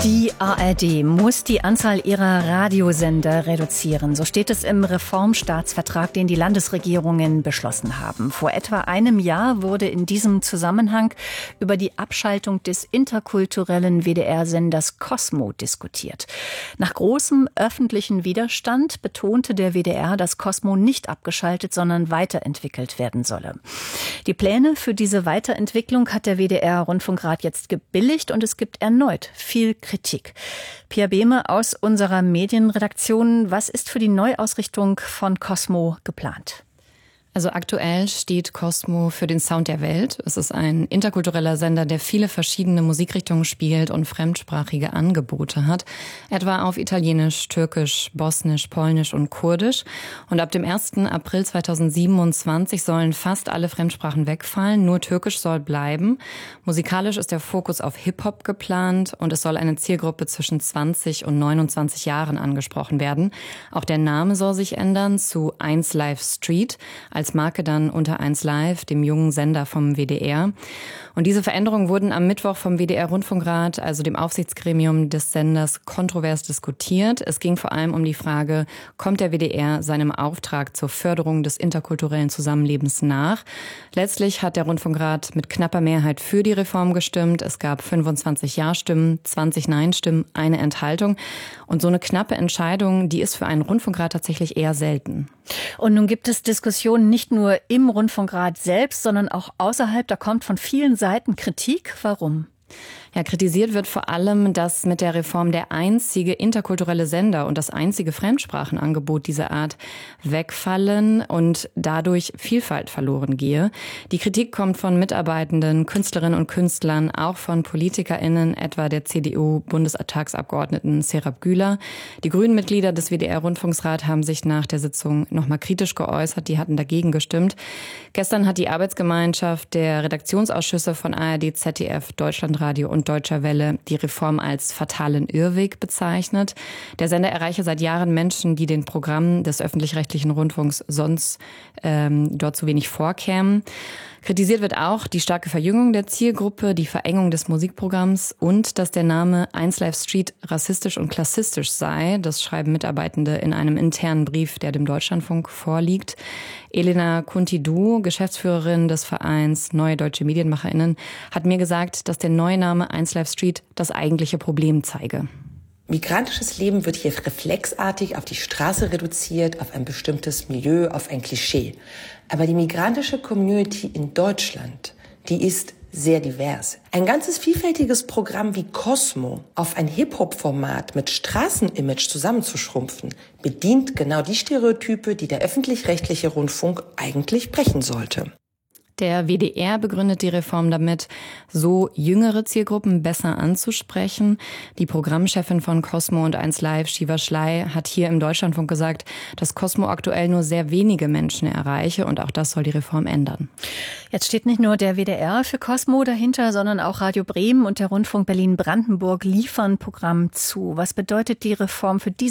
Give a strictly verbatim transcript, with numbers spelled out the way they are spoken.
Die A R D muss die Anzahl ihrer Radiosender reduzieren. So steht es im Reformstaatsvertrag, den die Landesregierungen beschlossen haben. Vor etwa einem Jahr wurde in diesem Zusammenhang über die Abschaltung des interkulturellen W D R-Senders Cosmo diskutiert. Nach großem öffentlichen Widerstand betonte der W D R, dass Cosmo nicht abgeschaltet, sondern weiterentwickelt werden solle. Die Pläne für diese Weiterentwicklung hat der W D R-Rundfunkrat jetzt gebilligt und es gibt erneut viel Kritik. Kritik. Pia Behme aus unserer Medienredaktion. Was ist für die Neuausrichtung von Cosmo geplant? Also aktuell steht Cosmo für den Sound der Welt. Es ist ein interkultureller Sender, der viele verschiedene Musikrichtungen spielt und fremdsprachige Angebote hat. Etwa auf Italienisch, Türkisch, Bosnisch, Polnisch und Kurdisch. Und ab dem ersten April zweitausendsiebenundzwanzig sollen fast alle Fremdsprachen wegfallen. Nur Türkisch soll bleiben. Musikalisch ist der Fokus auf Hip-Hop geplant und es soll eine Zielgruppe zwischen zwanzig und neunundzwanzig Jahren angesprochen werden. Auch der Name soll sich ändern zu eins Live Street. Als Marke dann unter eins Live, dem jungen Sender vom W D R. Und diese Veränderungen wurden am Mittwoch vom W D R-Rundfunkrat, also dem Aufsichtsgremium des Senders, kontrovers diskutiert. Es ging vor allem um die Frage, kommt der W D R seinem Auftrag zur Förderung des interkulturellen Zusammenlebens nach? Letztlich hat der Rundfunkrat mit knapper Mehrheit für die Reform gestimmt. Es gab fünfundzwanzig Ja-Stimmen, zwanzig Nein-Stimmen, eine Enthaltung. Und so eine knappe Entscheidung, die ist für einen Rundfunkrat tatsächlich eher selten. Und nun gibt es Diskussionen nicht nur im Rundfunkrat selbst, sondern auch außerhalb. Da kommt von vielen Seiten Kritik. Warum? Ja, kritisiert wird vor allem, dass mit der Reform der einzige interkulturelle Sender und das einzige Fremdsprachenangebot dieser Art wegfallen und dadurch Vielfalt verloren gehe. Die Kritik kommt von Mitarbeitenden, Künstlerinnen und Künstlern, auch von PolitikerInnen, etwa der C D U-Bundestagsabgeordneten Serap Güler. Die Grünen-Mitglieder des W D R-Rundfunksrat haben sich nach der Sitzung nochmal kritisch geäußert. Die hatten dagegen gestimmt. Gestern hat die Arbeitsgemeinschaft der Redaktionsausschüsse von A R D, Z D F, Deutschlandradio und Deutscher Welle die Reform als fatalen Irrweg bezeichnet. Der Sender erreiche seit Jahren Menschen, die den Programmen des öffentlich-rechtlichen Rundfunks sonst ähm, dort zu wenig vorkämen. Kritisiert wird auch die starke Verjüngung der Zielgruppe, die Verengung des Musikprogramms und dass der Name eins Live Street rassistisch und klassistisch sei. Das schreiben Mitarbeitende in einem internen Brief, der dem Deutschlandfunk vorliegt. Elena Kuntidu, Geschäftsführerin des Vereins Neue Deutsche MedienmacherInnen, hat mir gesagt, dass der neue Name eins Live Street das eigentliche Problem zeige. Migrantisches Leben wird hier reflexartig auf die Straße reduziert, auf ein bestimmtes Milieu, auf ein Klischee. Aber die migrantische Community in Deutschland, die ist sehr divers. Ein ganzes vielfältiges Programm wie Cosmo auf ein Hip-Hop-Format mit Straßenimage zusammenzuschrumpfen, bedient genau die Stereotype, die der öffentlich-rechtliche Rundfunk eigentlich brechen sollte. Der W D R begründet die Reform damit, so jüngere Zielgruppen besser anzusprechen. Die Programmchefin von Cosmo und eins Live, Shiva Schley, hat hier im Deutschlandfunk gesagt, dass Cosmo aktuell nur sehr wenige Menschen erreiche und auch das soll die Reform ändern. Jetzt steht nicht nur der W D R für Cosmo dahinter, sondern auch Radio Bremen und der Rundfunk Berlin-Brandenburg liefern Programm zu. Was bedeutet die Reform für diese